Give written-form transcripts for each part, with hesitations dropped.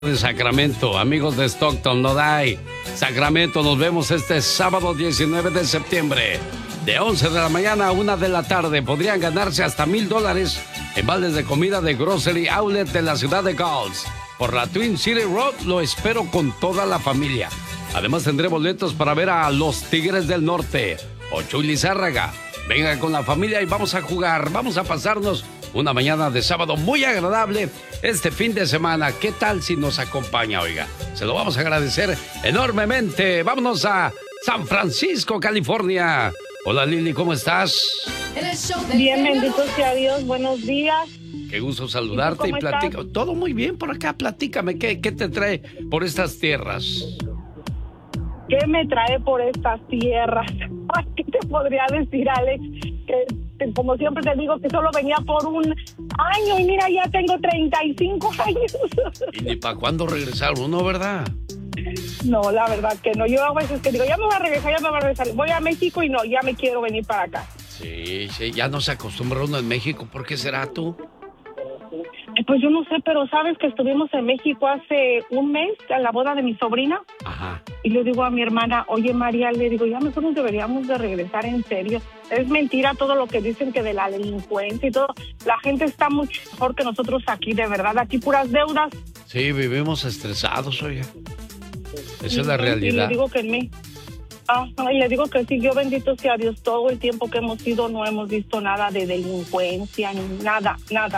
de Sacramento, amigos de Stockton, Noday, Sacramento, nos vemos este sábado 19 de septiembre, de 11 de la mañana a 1 de la tarde. Podrían ganarse hasta $1,000 en vales de comida de Grocery Outlet de la ciudad de Gulls. Por la Twin City Road lo espero con toda la familia. Además tendré boletos para ver a los Tigres del Norte, Ochoa y Lizárraga. Venga con la familia y vamos a jugar, vamos a pasarnos una mañana de sábado muy agradable este fin de semana. ¿Qué tal si nos acompaña, oiga? Se lo vamos a agradecer enormemente. Vámonos a San Francisco, California. Hola, Lili, ¿cómo estás? Bien, bendito sea Dios, buenos días. Qué gusto saludarte y platico. Todo muy bien por acá, platícame, ¿qué te trae por estas tierras? ¿Qué me trae por estas tierras? ¿Qué te podría decir, Alex? Que como siempre te digo que solo venía por un año y mira, ya tengo 35 años. Y ni para cuándo regresar uno, ¿verdad? No, la verdad que no. Yo a veces que digo, ya me voy a regresar. Voy a México y no, ya me quiero venir para acá. Sí, ya no se acostumbra uno en México. ¿Por qué será tú? Pues yo no sé, pero sabes que estuvimos en México hace un mes a la boda de mi sobrina. Ajá. Y le digo a mi hermana, oye María, le digo, ya mejor nos deberíamos de regresar en serio. Es mentira todo lo que dicen que de la delincuencia y todo. La gente está mucho mejor que nosotros aquí, de verdad. Aquí puras deudas. Sí, vivimos estresados, oye. Esa es la realidad. Y le digo que en mí. Y le digo que sí, yo bendito sea Dios, todo el tiempo que hemos ido no hemos visto nada de delincuencia, ni nada.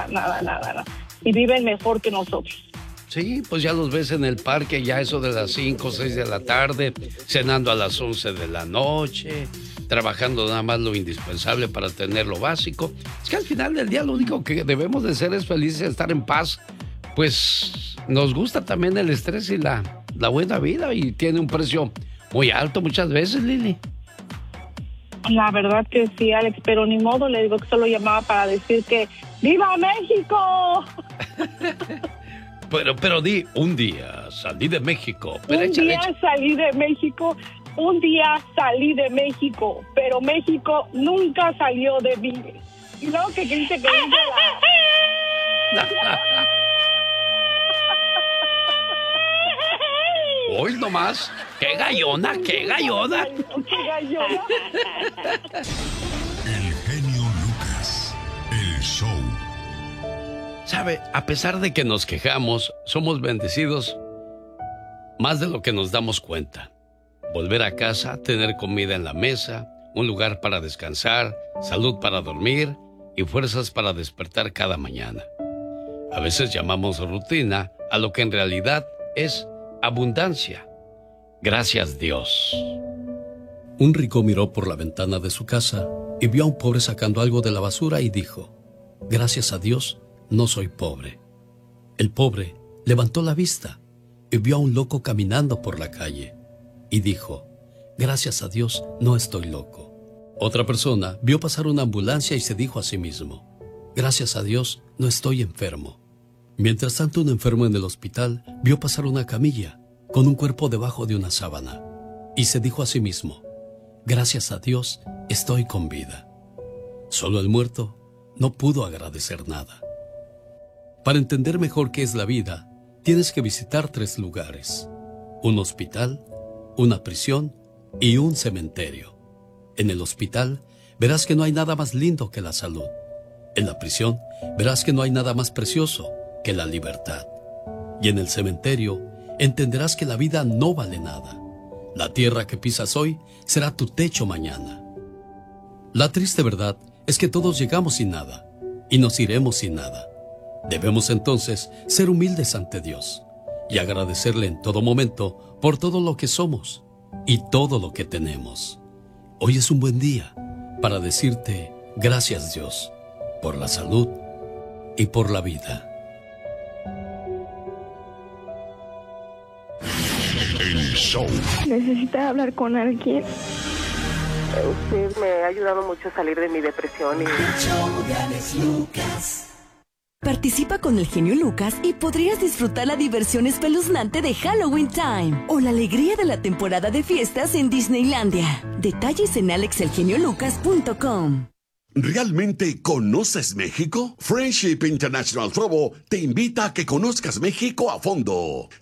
Y viven mejor que nosotros. Sí, pues ya los ves en el parque, ya eso de las 5 o 6 de la tarde, cenando a las 11 de la noche, trabajando nada más lo indispensable para tener lo básico. Es que al final del día lo único que debemos de ser es felices, estar en paz. Pues nos gusta también el estrés y la buena vida y tiene un precio muy alto muchas veces, Lili. La verdad que sí, Alex, pero ni modo, le digo que solo llamaba para decir que ¡Viva México! Pero di, un día salí de México. Un día salí de México, pero México nunca salió de mí. Y luego que dice que Hoy nomás, qué gallona. ¡Qué gallona! El genio Lucas, el show. Sabe, a pesar de que nos quejamos, somos bendecidos más de lo que nos damos cuenta. Volver a casa, tener comida en la mesa, un lugar para descansar, salud para dormir y fuerzas para despertar cada mañana. A veces llamamos rutina a lo que en realidad es abundancia. Gracias, Dios. Un rico miró por la ventana de su casa y vio a un pobre sacando algo de la basura y dijo: gracias a Dios, no soy pobre. El pobre levantó la vista y vio a un loco caminando por la calle y dijo: gracias a Dios, no estoy loco. Otra persona vio pasar una ambulancia y se dijo a sí mismo: gracias a Dios, no estoy enfermo. Mientras tanto, un enfermo en el hospital vio pasar una camilla con un cuerpo debajo de una sábana y se dijo a sí mismo: gracias a Dios, estoy con vida. Solo el muerto no pudo agradecer nada. Para entender mejor qué es la vida, tienes que visitar 3 lugares: un hospital, una prisión y un cementerio. En el hospital verás que no hay nada más lindo que la salud. En la prisión verás que no hay nada más precioso que la libertad. Y en el cementerio entenderás que la vida no vale nada. La tierra que pisas hoy será tu techo mañana. La triste verdad es que todos llegamos sin nada y nos iremos sin nada. Debemos entonces ser humildes ante Dios y agradecerle en todo momento por todo lo que somos y todo lo que tenemos. Hoy es un buen día para decirte gracias, Dios, por la salud y por la vida. El show. ¿Necesita hablar con alguien? Usted me ha ayudado mucho a salir de mi depresión y... Participa con el genio Lucas y podrías disfrutar la diversión espeluznante de Halloween Time o la alegría de la temporada de fiestas en Disneylandia. Detalles en alexelgeniolucas.com. ¿Realmente conoces México? Friendship International Travel te invita a que conozcas México a fondo.